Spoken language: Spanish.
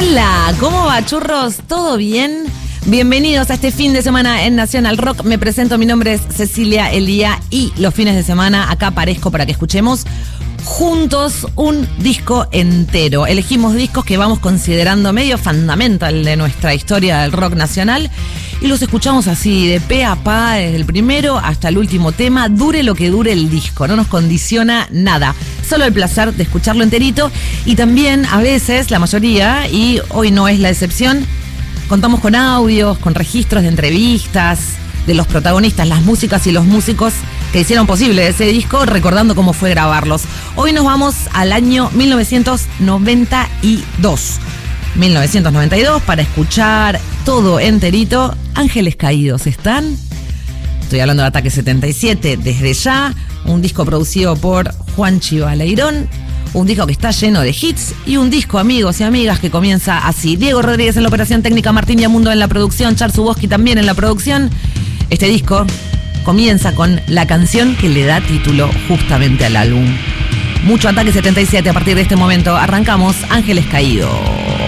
Hola, ¿cómo va, churros? ¿Todo bien? Bienvenidos a este fin de semana en Nacional Rock. Me presento, mi nombre es Cecilia Elía y los fines de semana acá aparezco para que escuchemos juntos un disco entero. Elegimos discos que vamos considerando medio fundamental de nuestra historia del rock nacional y los escuchamos así, de pe a pa, desde el primero hasta el último tema, dure lo que dure el disco, no nos condiciona nada. Solo el placer de escucharlo enterito y también a veces, la mayoría, y hoy no es la excepción, contamos con audios, con registros de entrevistas de los protagonistas, las músicas y los músicos que hicieron posible ese disco, recordando cómo fue grabarlos. Hoy nos vamos al año 1992. 1992 para escuchar todo enterito. Ángeles Caídos están. Estoy hablando de Ataque 77 desde ya. Un disco producido por Juanchi Baleirón. Un disco que está lleno de hits y un disco, amigos y amigas, que comienza así. Diego Rodríguez en la operación técnica, Martín Yamundo en la producción, Charles Zuboski también en la producción. Este disco comienza con la canción que le da título justamente al álbum. Mucho Ataque 77 a partir de este momento. Arrancamos Ángeles Caídos.